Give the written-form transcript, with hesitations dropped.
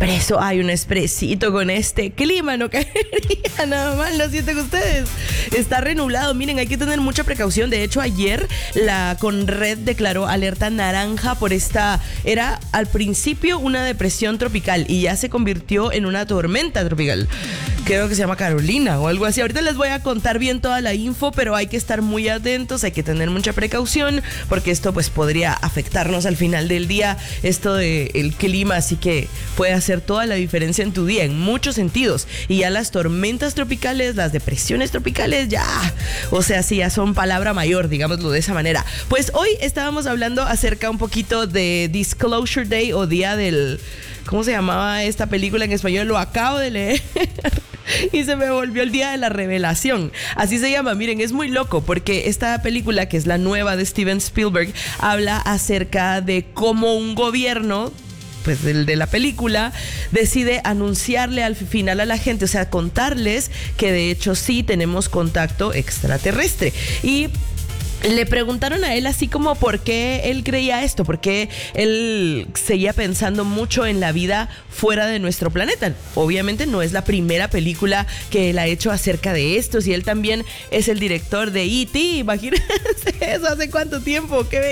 expreso. Ay, un expresito con este clima, no caería nada mal, ¿no sienten ustedes? Está renublado, miren, hay que tener mucha precaución. De hecho, ayer la Conred declaró alerta naranja por era al principio una depresión tropical y ya se convirtió en una tormenta tropical. Creo que se llama Carolina o algo así. Ahorita les voy a contar bien toda la info, pero hay que estar muy atentos, hay que tener mucha precaución porque esto pues podría afectarnos al final del día, esto del clima, así que puede hacer toda la diferencia en tu día en muchos sentidos. Y ya las tormentas tropicales, las depresiones tropicales, ya, o sea, sí, ya son palabra mayor, digámoslo de esa manera. Pues hoy estábamos hablando acerca un poquito de Disclosure Day o día del... ¿Cómo se llamaba esta película en español? Lo acabo de leer y se me volvió el día de la revelación. Así se llama. Miren, es muy loco porque esta película, que es la nueva de Steven Spielberg, habla acerca de cómo un gobierno, pues el de la película, decide anunciarle al final a la gente, o sea, contarles que de hecho sí tenemos contacto extraterrestre. Y le preguntaron a él así como por qué él creía esto, porque él seguía pensando mucho en la vida fuera de nuestro planeta. Obviamente no es la primera película que él ha hecho acerca de esto, y él también es el director de E.T., imagínense eso, ¿hace cuánto tiempo? ¡Qué